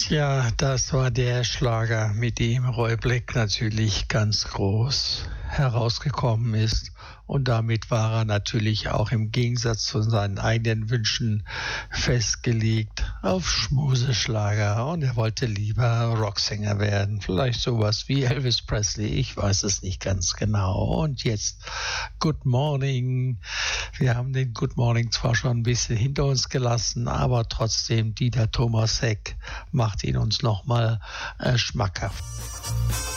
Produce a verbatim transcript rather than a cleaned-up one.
Ja, das war der Schlager, mit dem Roy Black natürlich ganz groß herausgekommen ist. Und damit war er natürlich auch im Gegensatz zu seinen eigenen Wünschen festgelegt auf Schmuseschlager. Und er wollte lieber Rocksänger werden. Vielleicht sowas wie Elvis Presley. Ich weiß es nicht ganz genau. Und jetzt Good Morning. Wir haben den Good Morning zwar schon ein bisschen hinter uns gelassen, aber trotzdem Dieter Thomas Heck macht ihn uns nochmal äh, schmackhaft.